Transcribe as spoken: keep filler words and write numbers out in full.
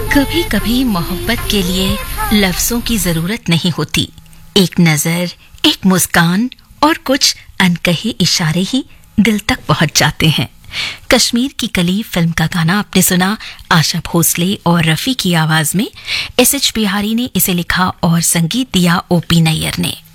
कभी कभी मोहब्बत के लिए लफ्जों की जरूरत नहीं होती। एक नजर, एक मुस्कान और कुछ अनकहे इशारे ही दिल तक पहुंच जाते हैं। कश्मीर की कली फिल्म का गाना आपने सुना आशा भोसले और रफी की आवाज में। एस एच बिहारी ने इसे लिखा और संगीत दिया ओ पी नैयर ने।